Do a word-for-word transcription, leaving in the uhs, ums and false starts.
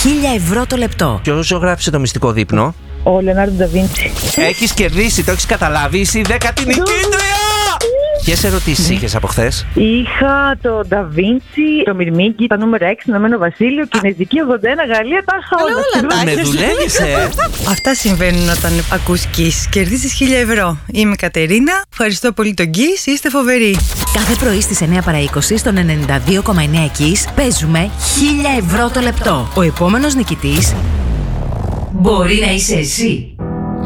χίλια ευρώ το λεπτό. Ποιος ζωγράφησε το μυστικό δείπνο? Ο Λεωνάρντο Νταβίντσι. Έχεις κερδίσει, το έχεις καταλάβει. Είσαι η δέκατη νικήτρια! Ποιες ερωτήσεις είχες από χθες? Είχα το Νταβίντσι, το Μυρμήγκι, τα νούμερα έξι, Ηνωμένο Βασίλειο, Κινέζικη ογδόντα ένα, Γαλλία, τα είχα όλα. Με δουλεύεις, ε! Αυτά συμβαίνουν όταν ακούς Kiss. Κερδίζεις χίλια ευρώ. Είμαι η Κατερίνα. Ευχαριστώ πολύ τον Kiss. Είστε φοβεροί. Κάθε πρωί στις εννιά παρά είκοσι στον ενενήντα δύο κόμμα εννιά Kiss παίζουμε χίλια ευρώ το λεπτό. Ο επόμενος νικητής μπορεί να είσαι εσύ.